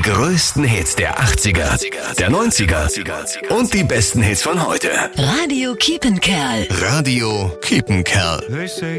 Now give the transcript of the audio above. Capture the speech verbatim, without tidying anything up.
Die größten Hits der achtziger, der neunziger und die besten Hits von heute. Radio Kiepenkerl. Radio Kiepenkerl.